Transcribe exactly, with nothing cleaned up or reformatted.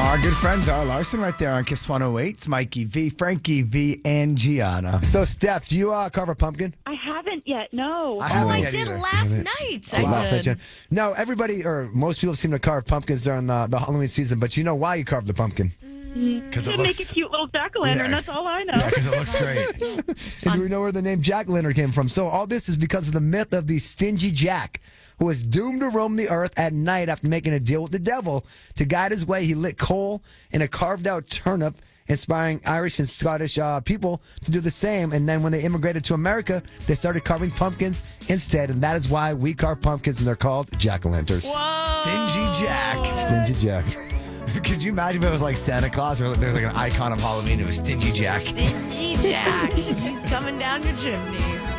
Our good friends are Larson right there on Kiss one oh eight. It's Mikey V, Frankie V, and Gianna. So, Steph, do you uh, carve a pumpkin? I haven't yet, no. I Oh, haven't I yet did either. last Yeah. night. Oh, I wow. did. No, everybody or most people seem to carve pumpkins during the, the Halloween season, but you know why you carve the pumpkin? Because To it make looks, a cute little jack-o'-lantern, Yeah. that's all I know. yeah, 'cause it looks great. It's And fun. we know where the name Jack Lantern came from. So all this is because of the myth of the stingy Jack, who was doomed to roam the earth at night after making a deal with the devil. To guide his way, he lit coal in a carved-out turnip, inspiring Irish and Scottish uh, people to do the same. And then when they immigrated to America, they started carving pumpkins instead. And that is why we carve pumpkins, and they're called jack-o'-lanterns. Stingy Jack. Stingy Jack. Could you imagine if it was like Santa Claus or there was like an icon of Halloween? It was Stingy Jack. Stingy Jack. He's coming down your chimney.